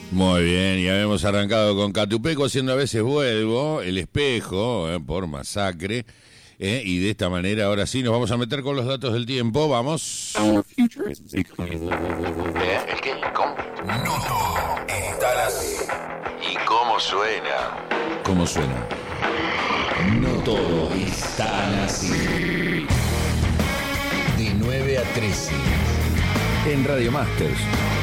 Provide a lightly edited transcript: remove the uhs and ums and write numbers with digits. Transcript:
Muy bien, ya hemos arrancado con Catupeco haciendo A veces vuelvo, El espejo, por Masacre, y de esta manera ahora sí nos vamos a meter con los datos del tiempo, vamos. ¿El qué? ¿Cómo? No todo está así. ¿Y cómo suena? ¿Cómo suena? No todo está así. De 9 a 13. En Radio Masters.